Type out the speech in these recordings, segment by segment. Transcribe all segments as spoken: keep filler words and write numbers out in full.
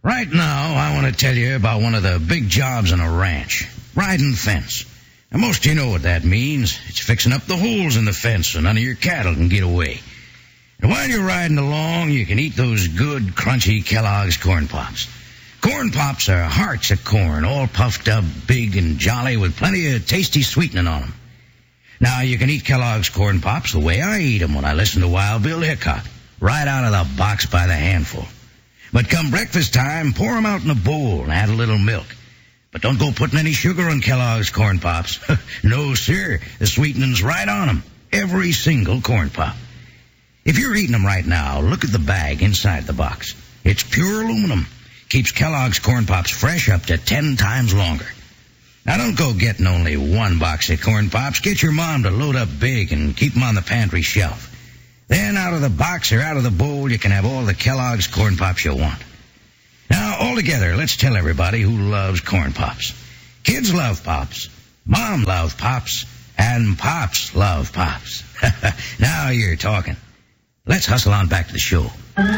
Right now, I want to tell you about one of the big jobs on a ranch, riding fence. Now, most of you know what that means. It's fixing up the holes in the fence so none of your cattle can get away. And while you're riding along, you can eat those good, crunchy Kellogg's Corn Pops. Corn Pops are hearts of corn, all puffed up, big and jolly, with plenty of tasty sweetening on them. Now, you can eat Kellogg's Corn Pops the way I eat them when I listen to Wild Bill Hickok, right out of the box by the handful. But come breakfast time, pour them out in a bowl and add a little milk. But don't go putting any sugar on Kellogg's Corn Pops. No, sir. The sweetening's right on them. Every single Corn Pop. If you're eating them right now, look at the bag inside the box. It's pure aluminum. Keeps Kellogg's Corn Pops fresh up to ten times longer. Now, don't go getting only one box of Corn Pops. Get your mom to load up big and keep them on the pantry shelf. Then out of the box or out of the bowl, you can have all the Kellogg's Corn Pops you want. Now, all together, let's tell everybody who loves Corn Pops. Kids love Pops. Mom loves Pops. And Pops love Pops. Now you're talking. Let's hustle on back to the show.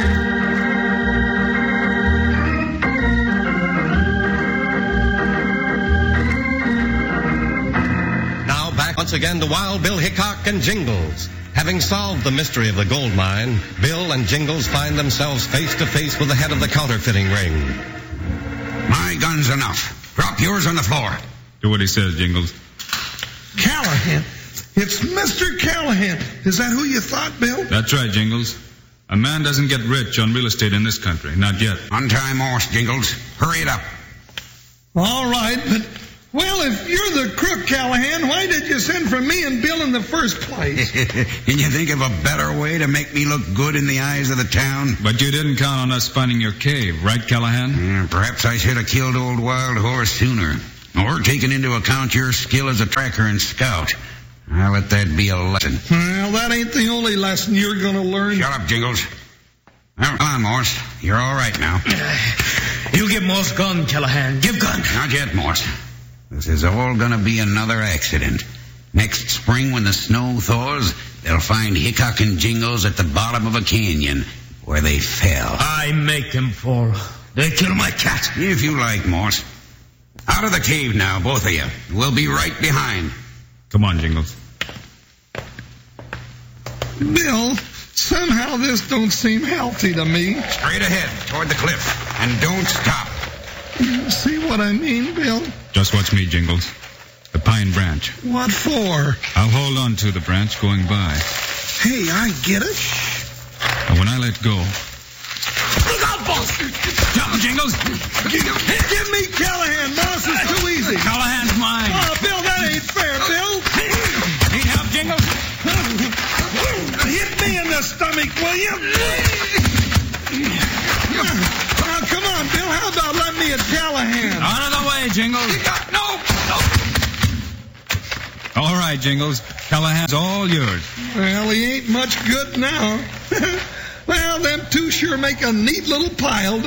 Now back once again to Wild Bill Hickok and Jingles. Having solved the mystery of the gold mine, Bill and Jingles find themselves face to face with the head of the counterfeiting ring. My gun's enough. Drop yours on the floor. Do what he says, Jingles. Callahan. It's Mister Callahan. Is that who you thought, Bill? That's right, Jingles. A man doesn't get rich on real estate in this country. Not yet. Untie Morse, Jingles. Hurry it up. All right, but... Well, if you're the crook, Callahan, why did you send for me and Bill in the first place? Can you think of a better way to make me look good in the eyes of the town? But you didn't count on us finding your cave, right, Callahan? Mm, perhaps I should have killed old Wild Horse sooner. Or taken into account your skill as a tracker and scout. I'll let that be a lesson. Well, that ain't the only lesson you're going to learn. Shut up, Jingles. Now, come on, Morse. You're all right now. You give Morse gun, Callahan. Give gun. Not yet, Morse. This is all going to be another accident. Next spring, when the snow thaws, they'll find Hickok and Jingles at the bottom of a canyon where they fell. I make them fall. They kill my cat. If you like, Morse. Out of the cave now, both of you. We'll be right behind. Come on, Jingles. Bill, somehow this don't seem healthy to me. Straight ahead, toward the cliff. And don't stop. You see what I mean, Bill? Just watch me, Jingles. The pine branch. What for? I'll hold on to the branch going by. Hey, I get it. And when I let go... Look out, boss! Jump, Jingles! Give, give me Callahan, boss. It's too easy. Callahan's mine. Oh, Bill, that ain't fair, Bill. Need help, Jingles? Hit me in the stomach, will you? Oh, come on, Bill. How about let me at Callahan? Out of the way, Jingles. No, no. All right, Jingles. Callahan's all yours. Well, he ain't much good now. Well, them two sure make a neat little pile,